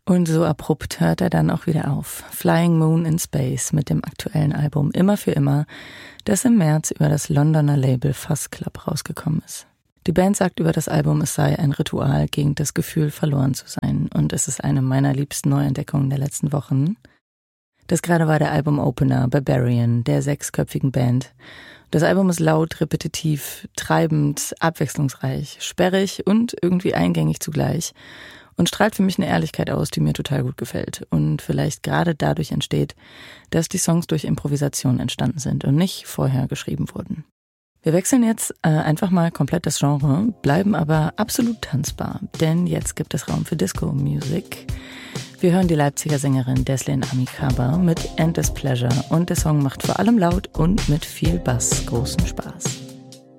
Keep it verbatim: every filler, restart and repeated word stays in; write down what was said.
Und so abrupt hört er dann auch wieder auf. Flying Moon in Space mit dem aktuellen Album Immer für immer, das im März über das Londoner Label Fuzz Club rausgekommen ist. Die Band sagt über das Album, es sei ein Ritual gegen das Gefühl, verloren zu sein. Und es ist eine meiner liebsten Neuentdeckungen der letzten Wochen. Das gerade war der Album-Opener Barbarian, der sechsköpfigen Band. Das Album ist laut, repetitiv, treibend, abwechslungsreich, sperrig und irgendwie eingängig zugleich. Und strahlt für mich eine Ehrlichkeit aus, die mir total gut gefällt. Und vielleicht gerade dadurch entsteht, dass die Songs durch Improvisation entstanden sind und nicht vorher geschrieben wurden. Wir wechseln jetzt äh, einfach mal komplett das Genre, bleiben aber absolut tanzbar, denn jetzt gibt es Raum für Disco-Music. Wir hören die Leipziger Sängerin Deslin Amicaba mit Endless Pleasure und der Song macht vor allem laut und mit viel Bass großen Spaß.